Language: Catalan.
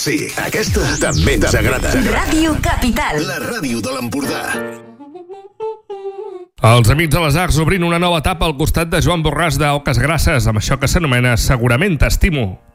Sí, aquesta també ens agrada. Ràdio Capital. La ràdio de l'Empordà. Els Amics de les Arts obrint una nova etapa al costat de Joan Borràs d'Oques Grasses amb això que s'anomena Segurament t'estimo.